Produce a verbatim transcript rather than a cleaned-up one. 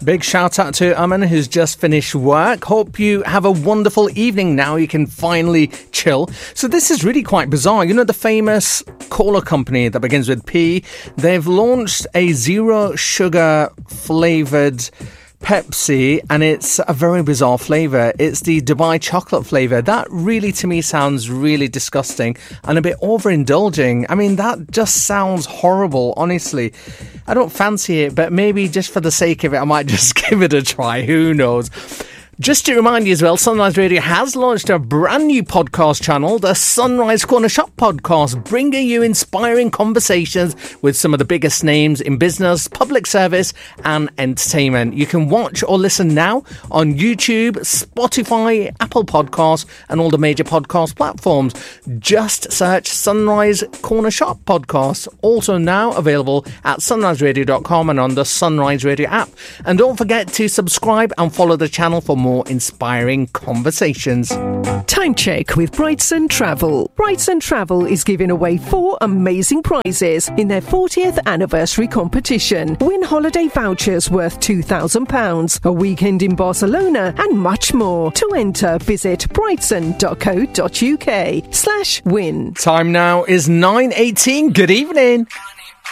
Big shout out to Aman, who's just finished work. Hope you have a wonderful evening now. You can finally chill. So this is really quite bizarre. You know the famous cola company that begins with P? They've launched a zero sugar flavoured Pepsi, and it's a very bizarre flavour. It's the Dubai chocolate flavour. That really, to me, sounds really disgusting and a bit overindulging. I mean, that just sounds horrible, honestly. I don't fancy it, but maybe just for the sake of it, I might just give it a try. Who knows? Just to remind you as well, Sunrise Radio has launched a brand new podcast channel, the Sunrise Corner Shop Podcast, bringing you inspiring conversations with some of the biggest names in business, public service and entertainment. You can watch or listen now on YouTube, Spotify, Apple Podcasts and all the major podcast platforms. Just search Sunrise Corner Shop Podcast. Also now available at sunrise radio dot com and on the Sunrise Radio app. And don't forget to subscribe and follow the channel for more more inspiring conversations. Time check with Brightson Travel. Brightson Travel is giving away four amazing prizes in their fortieth anniversary competition. Win holiday vouchers worth two thousand pounds, a weekend in Barcelona and much more. To enter, visit brightson dot co dot uk slash win. Time now is nine eighteen. Good evening.